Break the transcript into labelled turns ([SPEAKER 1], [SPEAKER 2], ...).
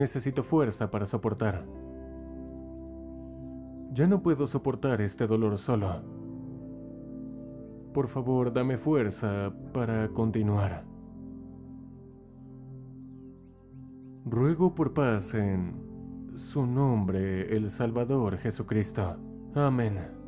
[SPEAKER 1] Necesito fuerza para soportar. Ya no puedo soportar este dolor solo. Por favor, dame fuerza para continuar. Ruego por paz en su nombre, el Salvador Jesucristo. Amén.